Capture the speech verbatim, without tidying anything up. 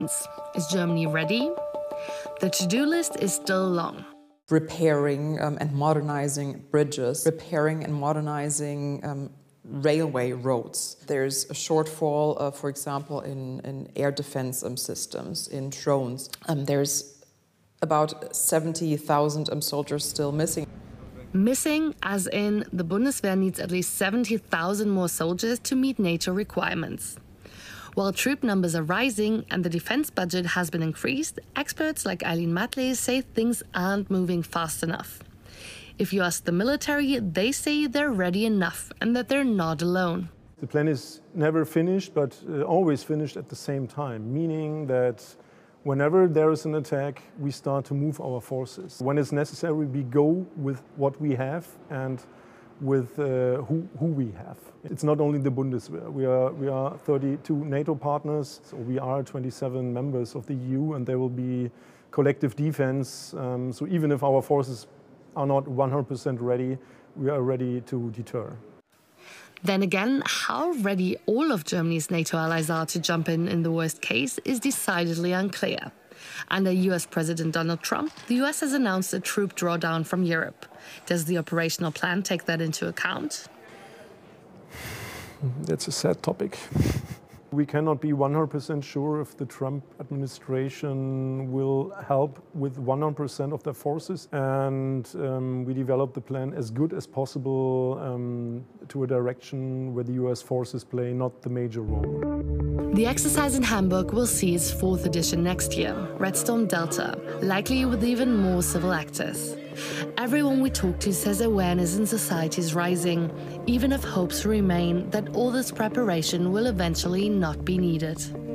Is Germany ready? The to-do list is still long. Repairing um, and modernizing bridges, repairing and modernizing um, railway roads. There's a shortfall, uh, for example, in, in air defense um, systems, in drones. Um, there's about seventy thousand um, soldiers still missing. Missing, as in the Bundeswehr needs at least seventy thousand more soldiers to meet NATO requirements. While troop numbers are rising and the defense budget has been increased, experts like Eileen Matley say things aren't moving fast enough. If you ask the military, they say they're ready enough and that they're not alone. The plan is never finished, but uh, always finished at the same time, meaning that whenever there is an attack, we start to move our forces. When it's necessary, we go with what we have and with uh, who, who we have. It's not only the Bundeswehr. We are, we are thirty-two NATO partners, so we are twenty-seven members of the E U, and there will be collective defense. Um, so even if our forces are not one hundred percent ready, we are ready to deter. Then again, how ready all of Germany's NATO allies are to jump in in the worst case is decidedly unclear. Under U S President Donald Trump, the U S has announced a troop drawdown from Europe. Does the operational plan take that into account? That's a sad topic. We cannot be one hundred percent sure if the Trump administration will help with one hundred percent of their forces, and um, we developed the plan as good as possible um, to a direction where the U S forces play not the major role. The exercise in Hamburg will see its fourth edition next year, Red Storm Delta, likely with even more civil actors. Everyone we talk to says awareness in society is rising, even if hopes remain that all this preparation will eventually not be needed.